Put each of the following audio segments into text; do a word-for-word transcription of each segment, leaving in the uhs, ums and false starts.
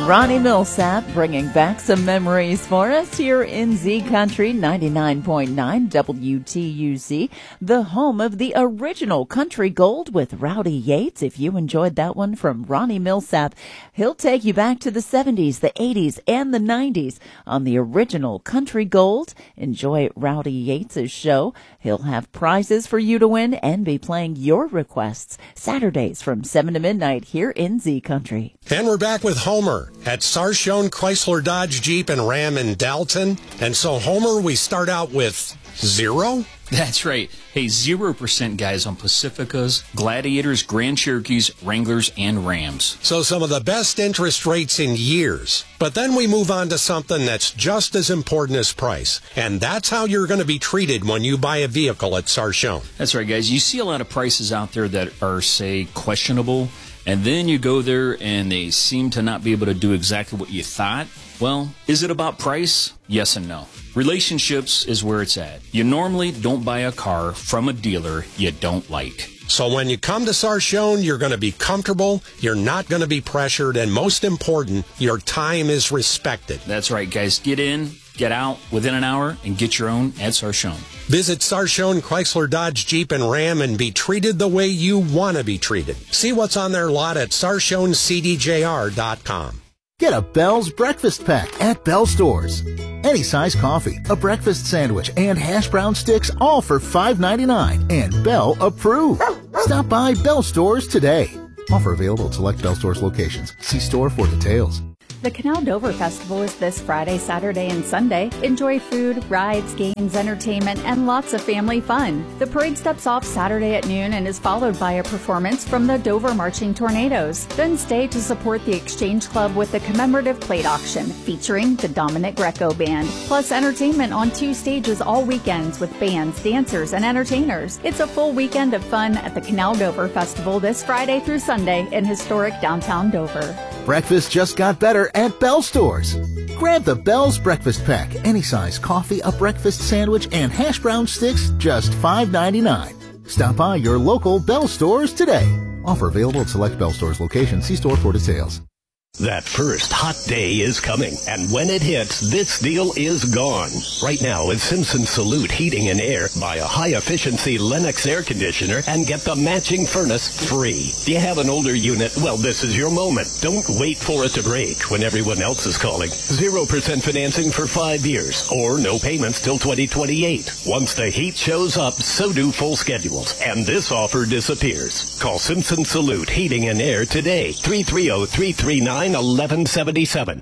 Ronnie Millsap bringing back some memories for us here in Z Country ninety-nine point nine W T U Z, the home of the original Country Gold with Rowdy Yates. If you enjoyed that one from Ronnie Millsap, he'll take you back to the seventies, the eighties, and the nineties on the original Country Gold. Enjoy Rowdy Yates' show. He'll have prizes for you to win and be playing your requests Saturdays from seven to midnight here in Z Country. And we're back with Homer at Sarshone Chrysler Dodge Jeep and Ram in Dalton. And so, Homer, we start out with zero? That's right. Hey, zero percent guys on Pacificas, Gladiators, Grand Cherokees, Wranglers, and Rams. So some of the best interest rates in years. But then we move on to something that's just as important as price. And that's how you're going to be treated when you buy a vehicle at Sarshone. That's right, guys. You see a lot of prices out there that are, say, questionable. And then you go there and they seem to not be able to do exactly what you thought. Well, is it about price? Yes and no. Relationships is where it's at. You normally don't buy a car from a dealer you don't like. So when you come to Sarshone, you're going to be comfortable, you're not going to be pressured, and most important, your time is respected. That's right, guys. Get in, get out within an hour, and get your own at Sarshone. Visit Sarshone Chrysler Dodge Jeep and Ram and be treated the way you want to be treated. See what's on their lot at sarshone c d j r dot com. Get a Bell's breakfast pack at Bell Stores. Any size coffee, a breakfast sandwich, and hash brown sticks, all for five ninety-nine and Bell approved. Stop by Bell Stores today. Offer available at select Bell Stores locations. See store for details. The Canal Dover Festival is this Friday, Saturday, and Sunday. Enjoy food, rides, games, entertainment, and lots of family fun. The parade steps off Saturday at noon and is followed by a performance from the Dover Marching Tornadoes. Then stay to support the Exchange Club with the commemorative plate auction featuring the Dominic Greco Band. Plus entertainment on two stages all weekends with bands, dancers, and entertainers. It's a full weekend of fun at the Canal Dover Festival this Friday through Sunday in historic downtown Dover. Breakfast just got better at Bell Stores. Grab the Bell's breakfast pack, any size coffee, a breakfast sandwich, and hash brown sticks, just five ninety-nine. Stop by your local Bell Stores today. Offer available at select Bell Stores locations. See store for details. That first hot day is coming, and when it hits, this deal is gone. Right now at Simpson Salute Heating and Air, buy a high-efficiency Lennox air conditioner and get the matching furnace free. Do you have an older unit? Well, this is your moment. Don't wait for it to break when everyone else is calling. zero percent financing for five years, or no payments till twenty twenty-eight. Once the heat shows up, so do full schedules, and this offer disappears. Call Simpson Salute Heating and Air today, three three zero, three three nine, eleven seventy-seven.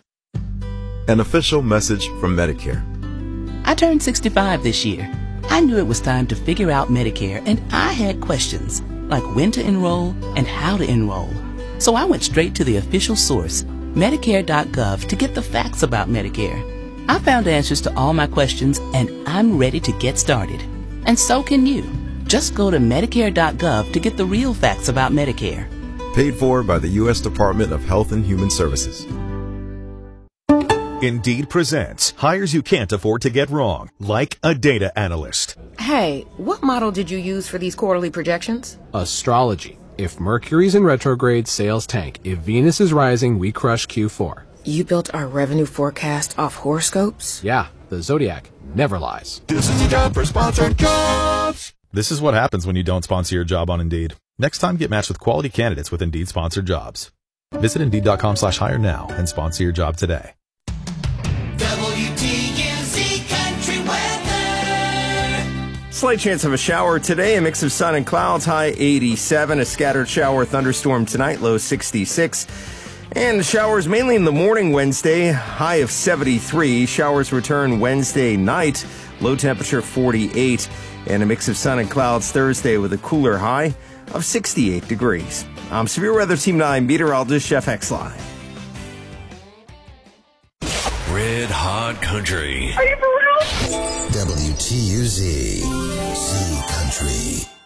An official message from Medicare. I turned sixty-five this year. I knew it was time to figure out Medicare, and I had questions, like when to enroll and how to enroll. So I went straight to the official source, Medicare dot gov, to get the facts about Medicare. I found answers to all my questions, and I'm ready to get started. And so can you. Just go to Medicare dot gov to get the real facts about Medicare. Paid for by the U S Department of Health and Human Services. Indeed presents hires you can't afford to get wrong, like a data analyst. Hey, what model did you use for these quarterly projections? Astrology. If Mercury's in retrograde, sales tank. If Venus is rising, we crush Q four. You built our revenue forecast off horoscopes? Yeah, the Zodiac never lies. This is the job for sponsored jobs. This is what happens when you don't sponsor your job on Indeed. Next time, get matched with quality candidates with Indeed sponsored jobs. Visit Indeed.com slash hire now and sponsor your job today. W T U Z Country Weather. Slight chance of a shower today, a mix of sun and clouds, high eighty-seven. A scattered shower thunderstorm tonight, low sixty-six. And showers mainly in the morning Wednesday, high of seventy-three. Showers return Wednesday night, low temperature forty-eight. And a mix of sun and clouds Thursday with a cooler high of sixty-eight degrees. I'm Severe Weather Team nine meteorologist Jeff Exline. Red Hot Country. Are you for real? W T U Z, Z Country.